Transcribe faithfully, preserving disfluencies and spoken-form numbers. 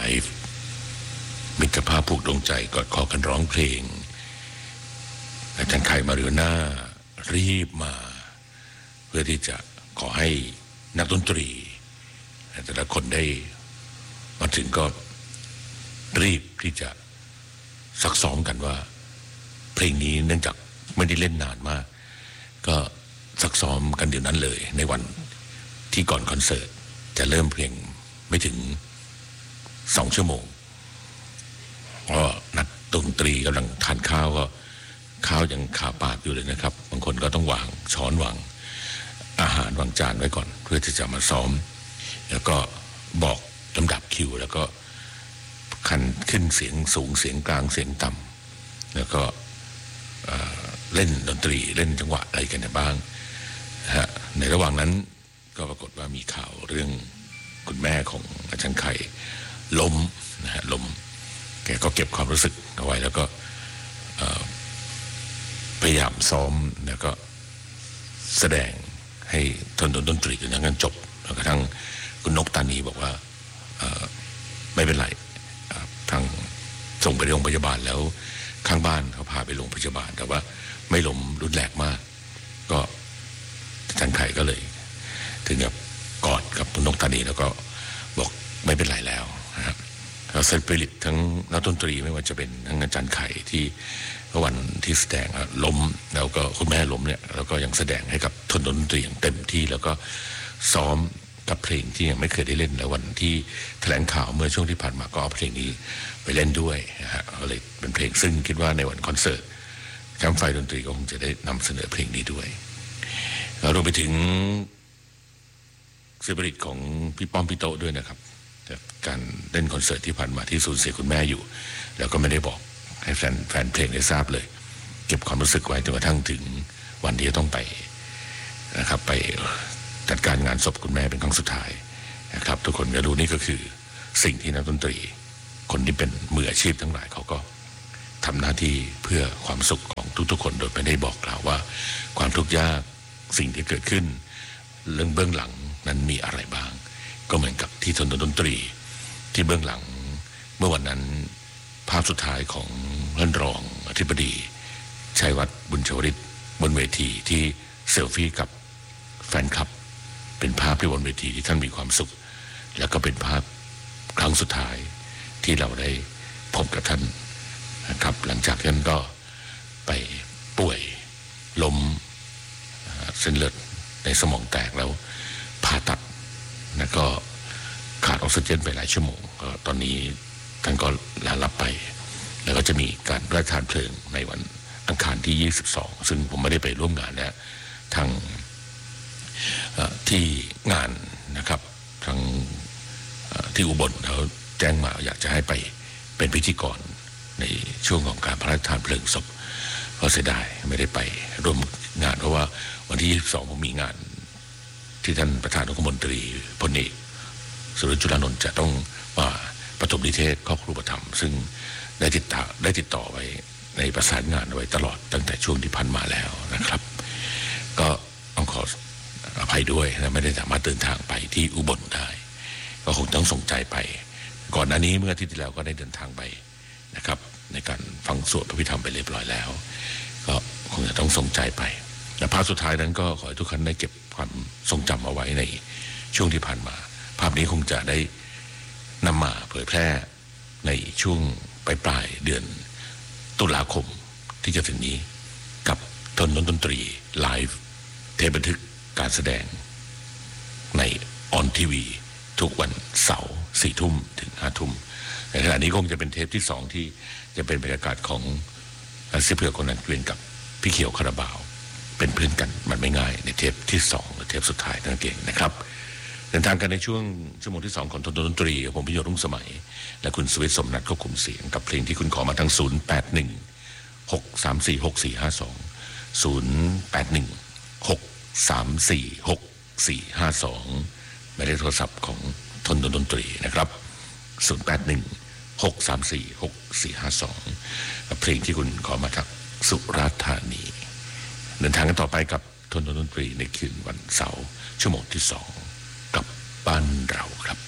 ฟ์มิตรภาพผูกดวงใจกอดคอกันร้องเพลงอาจารย์ไข่มาเรือหน้ารีบมาเพื่อที่จะขอให้นักดนตรีแต่ละคนได้มาถึงก็รีบที่จะซักซ้อมกันว่าเพลงนี้เนื่องจากไม่ได้เล่นนานมากก็ซักซ้อมกันเดี๋ยวนั้นเลยในวันที่ก่อนคอนเสิร์ตจะเริ่มเพลงไม่ถึงสองชั่วโมงก็นักดนตรีกำลังทานข้าวก็ข้าวยังคาปากอยู่เลยนะครับบางคนก็ต้องวางช้อนวางอาหารวางจานไว้ก่อนเพื่อที่จะมาซ้อมแล้วก็บอกลำดับคิวแล้วก็คันขึ้นเสียงสูงเสียงกลางเสียงต่ำแล้วก็เล่นดนตรีเล่นจังหวะอะไรกันบ้างนะฮะในระหว่างนั้นก็ปรากฏว่ามีข่าวเรื่องคุณแม่ของอาจารย์ไข่ล้มนะฮะล้มแกก็เก็บความรู้สึกเอาไว้แล้วก็พยายามซ้อมแล้วก็แสดงให้ทนดนตรีจนงั้นจบแล้วกระทั่งคุณนกตานีบอกว่าไม่เป็นไรทางส่งไปโรงพยาบาลแล้วข้างบ้านเขาพาไปโรงพยาบาลแต่ว่าไม่ล้มรุนแรงมากก็อาจารย์ไข่ก็เลยถึงกับกอดกับคุณนกตานีแล้วก็บอกไม่เป็นไรแล้วนะครับเราเซนเปริตทั้งนักดนตรีไม่ว่าจะเป็นทั้งอาจารย์ไข่ที่วันที่แสดงล้มแล้วก็คุณแม่ล้มเนี่ยแล้วก็ยังแสดงให้กับทนดนตรีอย่างเต็มที่แล้วก็ซ้อมกับเพลงที่ยังไม่เคยได้เล่นแล้ววันที่แถลงข่าวเมื่อช่วงที่ผ่านมาก็เอาเพลงนี้ไปเล่นด้วยนะฮะก็เลยเป็นเพลงซึ่งคิดว่าในวันคอนเสิร์ตแคมป์ไฟดนตรีก็คงจะได้นำเสนอเพลงนี้ด้วยรวมไปถึงสปิริตของพี่ป้อมพี่โตด้วยนะครับการเล่นคอนเสิร์ตที่ผ่านมาที่สูญเสียคุณแม่อยู่แล้วก็ไม่ได้บอกให้แฟนแฟนเพลงได้ทราบเลยเก็บความรู้สึกไว้จนกระทั่งถึงวันที่จะต้องไปนะครับไปจัดการงานศพคุณแม่เป็นครั้งสุดท้ายนะครับทุกคนก็รู้นี่ก็คือสิ่งที่นักดนตรีคนที่เป็นมืออาชีพทั้งหลายเขาก็ทำหน้าที่เพื่อความสุขของทุกๆคนโดยไม่ได้บอกกล่าวว่าความทุกข์ยากสิ่งที่เกิดขึ้นเรื่องเบื้องหลังนั้นมีอะไรบ้างก็เหมือนกับที่ทนดนตรีที่เบื้องหลังเมื่อวันนั้นภาพสุดท้ายของท่านรองอธิบดีชัยวัฒน์บุญชวริตบนเวทีที่เซลฟี่กับแฟนคลับเป็นภาพที่บนเวทีที่ท่านมีความสุขแล้วก็เป็นภาพครั้งสุดท้ายที่เราได้พบกับท่านนะครับหลังจากนั้นก็ไปป่วยล้มเส้นเลือดในสมองแตกแล้วผ่าตัดแล้วก็ขาดออกซิเจนไปหลายชั่วโมงก็ตอนนี้ท่านก็ลาลับไปแล้วก็จะมีการพระราชทานเพลิงในวันอังคารที่ยี่สิบสองซึ่งผมไม่ได้ไปร่วมงานนะทางที่งานนะครับทางที่อุบลเขาแจ้งมาอยากจะให้ไปเป็นพิธีกรในช่วงของการพระราชทานเพลิงศพก็เสียดายไม่ได้ไปร่วมงานเพราะว่าวันที่ยี่สิบสองผมมีงานที่ท่านประธานองคมนตรีพลเอกสุรจุลานนท์จะต้องมาปฐมนิเทศครอบครัวธรรมซึ่งได้ติดต่อได้ติดต่อไว้ในประสานงานไว้ตลอดตั้งแต่ช่วงที่ผ่านมาแล้วนะครับก็ต้องขออภัยด้วยนะไม่ได้สามารถเดินทางไปที่อุบลได้ก็คงต้องส่งใจไปก่อนหน้านี้เมื่ออาทิตย์ที่แล้วก็ได้เดินทางไปนะครับในการฟังสวดพระพิธรรมไปเรียบร้อยแล้วก็คงจะต้องส่งใจไปและภาพสุดท้ายนั้นก็ขอให้ทุกท่านได้เก็บความทรงจำเอาไว้ในช่วงที่ผ่านมาภาพนี้คงจะได้นำมาเผยแพร่ในช่วงปลายปลายเดือนตุลาคมที่จะถึงนี้กับทนดนตรีไลฟ์เทปบันทึกการแสดงในออนทีวีทุกวันเสาร์สี่ทุ่มถึงห้าทุ่มในขณะนี้คงจะเป็นเทปที่สองที่จะเป็นบรรยากาศของเสื้อเผือกคนนั้นเกวียนกับพี่เขียวคาราบาวเป็นเพื่อนกันมันไม่ง่ายในเทปที่สองหรือเทปสุดท้ายนั่นเองนะครับเดินทางกันในช่วงชั่วโมงที่สองของทนดนตรีผมพิโยรุ่งสมัยและคุณสวิทย์สมนัทควบคุมเสียงกับเพลงที่คุณขอมาทางศูนย์แปดหนึ่งหกสามสี่หกสี่ห้าสองศูนย์แปดหนึ่งหกสามสี่หกสี่ห้าสองหมายเลขโทรศัพท์ของทนดนตรีนะครับศูนย์แปดหนึ่งหกสามสี่หกสี่ห้าสองกับเพลงที่คุณขอมาจากสุราษฎร์ธานีเดินทางกันต่อไปกับทนดนตรีในคืนวันเสาร์ชั่วโมงที่สองกับบ้านเราครับ